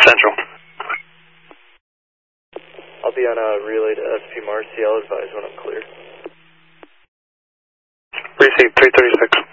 Central. I'll be on a relay to SP Marcy. I'll advise when I'm clear. Received 336.